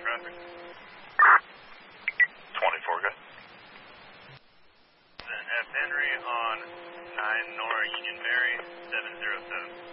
traffic. 24, good. Then F. Henry on 9 Nora Union Mary, 707.